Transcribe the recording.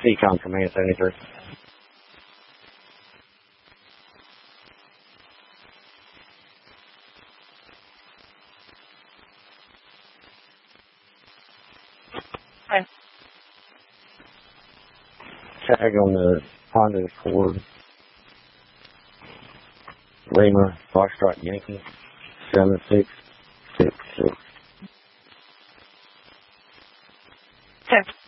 CCOM Command 73. Okay. Tag on the Honda Accord. Lima, Foxtrot Yankee, 7666. Okay.